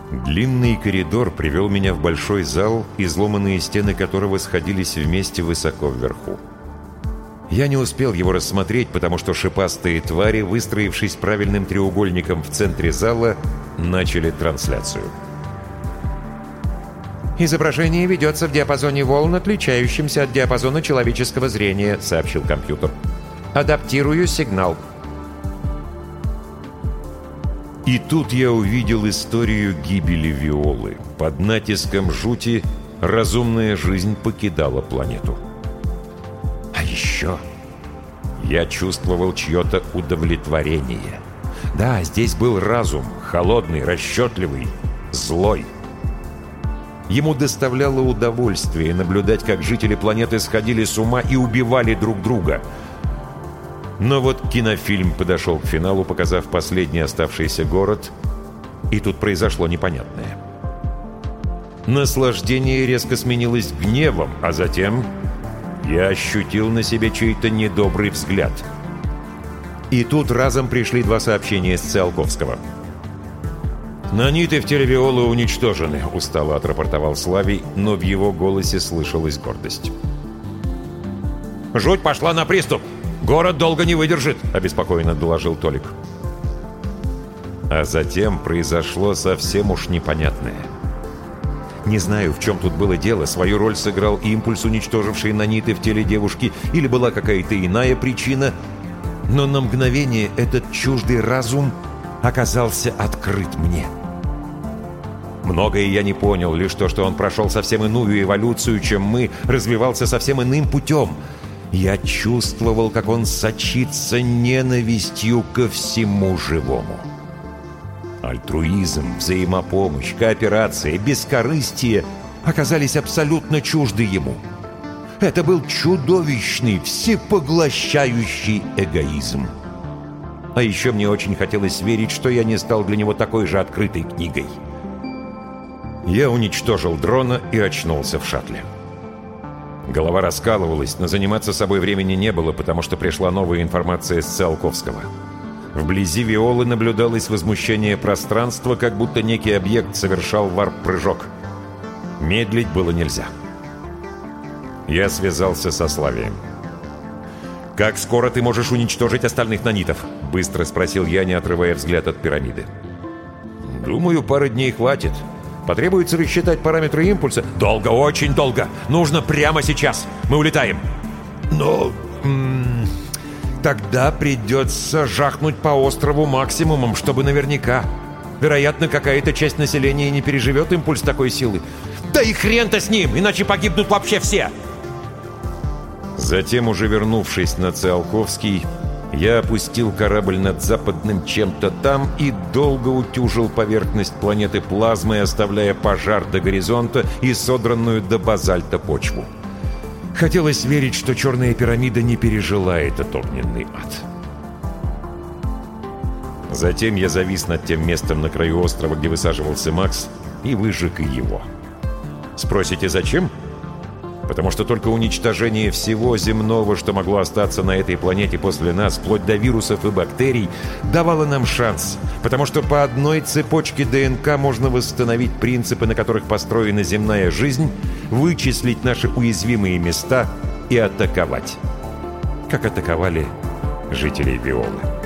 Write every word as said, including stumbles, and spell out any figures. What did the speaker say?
Длинный коридор привел меня в большой зал, изломанные стены которого сходились вместе высоко вверху. Я не успел его рассмотреть, потому что шипастые твари, выстроившись правильным треугольником в центре зала, начали трансляцию. «Изображение ведется в диапазоне волн, отличающемся от диапазона человеческого зрения», — сообщил компьютер. «Адаптирую сигнал». И тут я увидел историю гибели Виолы. Под натиском жути разумная жизнь покидала планету. А еще я чувствовал чье-то удовлетворение. Да, здесь был разум, холодный, расчетливый, злой. Ему доставляло удовольствие наблюдать, как жители планеты сходили с ума и убивали друг друга. Но вот кинофильм подошел к финалу, показав последний оставшийся город, и тут произошло непонятное. Наслаждение резко сменилось гневом, а затем я ощутил на себе чей-то недобрый взгляд. И тут разом пришли два сообщения с Циолковского. «Наниты в теле Виолы уничтожены», — устало отрапортовал Славий, но в его голосе слышалась гордость. «Жуть пошла на приступ! Город долго не выдержит», — обеспокоенно доложил Толик. А затем произошло совсем уж непонятное. Не знаю, в чем тут было дело, свою роль сыграл импульс, уничтоживший наниты в теле девушки, или была какая-то иная причина, но на мгновение этот чуждый разум оказался открыт мне. Многое я не понял, лишь то, что он прошел совсем иную эволюцию, чем мы, развивался совсем иным путем. Я чувствовал, как он сочится ненавистью ко всему живому. Альтруизм, взаимопомощь, кооперация, бескорыстие оказались абсолютно чужды ему. Это был чудовищный, всепоглощающий эгоизм. А еще мне очень хотелось верить, что я не стал для него такой же открытой книгой. Я уничтожил дрона и очнулся в шаттле. Голова раскалывалась, но заниматься собой времени не было, потому что пришла новая информация с Циолковского. Вблизи Виолы наблюдалось возмущение пространства, как будто некий объект совершал варп-прыжок. Медлить было нельзя. Я связался со Славием. «Как скоро ты можешь уничтожить остальных нанитов?» — быстро спросил я, не отрывая взгляд от пирамиды. «Думаю, пары дней хватит. Потребуется рассчитать параметры импульса». «Долго, очень долго. Нужно прямо сейчас. Мы улетаем». «Но... м-м, тогда придется жахнуть по острову максимумом, чтобы наверняка. Вероятно, какая-то часть населения не переживет импульс такой силы». «Да и хрен-то с ним, иначе погибнут вообще все!» Затем, уже вернувшись на Циолковский, я опустил корабль над западным чем-то там и долго утюжил поверхность планеты плазмой, оставляя пожар до горизонта и содранную до базальта почву. Хотелось верить, что черная пирамида не пережила этот огненный ад. Затем я завис над тем местом на краю острова, где высаживался Макс, и выжег и его. Спросите, зачем? Потому что только уничтожение всего земного, что могло остаться на этой планете после нас, вплоть до вирусов и бактерий, давало нам шанс. Потому что по одной цепочке ДНК можно восстановить принципы, на которых построена земная жизнь, вычислить наши уязвимые места и атаковать. Как атаковали жителей Виолы.